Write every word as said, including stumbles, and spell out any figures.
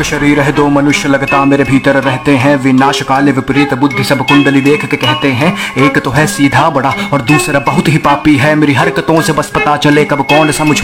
शरीर है दो मनुष्य लगता मेरे भीतर रहते हैं, विनाश काले विपरीत बुद्धि सब कुंडली देख के कहते हैं। एक तो है सीधा बड़ा और दूसरा बहुत ही पापी है, मेरी हरकतों से बस पता चले कब कौन सा मुझ